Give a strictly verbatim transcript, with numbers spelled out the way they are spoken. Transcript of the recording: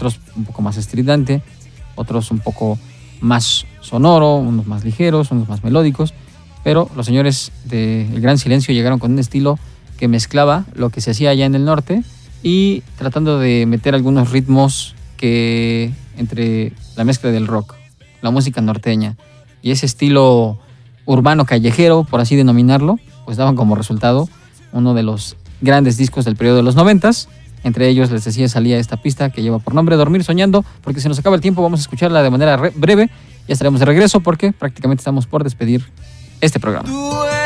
otros un poco más estridente, otros un poco más sonoro, unos más ligeros, unos más melódicos, pero los señores de El Gran Silencio llegaron con un estilo que mezclaba lo que se hacía allá en el norte y tratando de meter algunos ritmos que entre la mezcla del rock, la música norteña y ese estilo urbano callejero, por así denominarlo, pues daban como resultado uno de los grandes discos del periodo de los noventas. Entre ellos, les decía, salía esta pista que lleva por nombre Dormir Soñando. Porque se nos acaba el tiempo, vamos a escucharla de manera re- breve. Ya estaremos de regreso porque prácticamente estamos por despedir este programa.